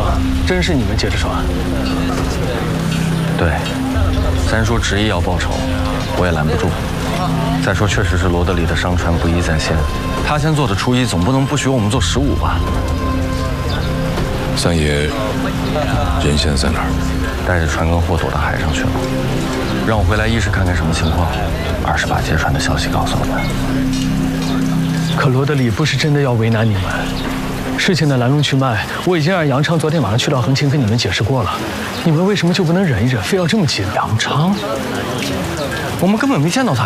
真是你们劫着船？ 对，三叔执意要报仇，我也拦不住。再说，确实是罗德里的商船不义在先，他先做的初一，总不能不许我们做15吧？ 三爷人现在在哪儿？ 带着船跟货躲到海上去了。让我回来，一是看看什么情况，二是把劫船的消息告诉你们。 可罗德里不是真的要为难你们。事情的来龙去脉，我已经让杨昌昨天晚上去到横琴跟你们解释过了。你们为什么就不能忍一忍，非要这么急？ 杨昌，我们根本没见到他。